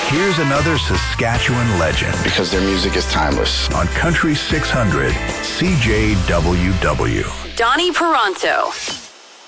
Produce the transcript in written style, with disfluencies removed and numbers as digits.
Here's another Saskatchewan legend. Because their music is timeless. On Country 600, CJWW. Donnie Peranto.